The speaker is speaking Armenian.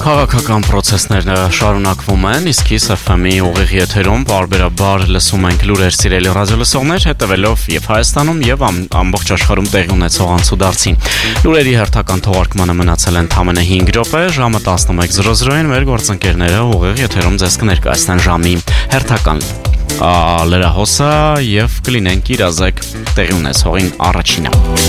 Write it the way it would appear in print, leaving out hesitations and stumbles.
Քաղաքական procesներն շարունակվում են, իսկ Kiss FM-ի ուղիղ եթերում բարբերաբար լսում ենք լուրեր սիրելի ռադիոլսողներ, հետևելով եւ Հայաստանում եւ ամբողջ աշխարհում տեղի ունեցող անցուդարձին։ Լուրերի հերթական թողարկմանը մնացել են ընդամենը 5 րոպե, ժամը 11:00-ին մեր գործընկերները ուղիղ եթերում ձեզ կներկայացնեն ժամի հերթական լրահոսը եւ կլինենք իրազեկ տեղի ունեցողին առաջինը։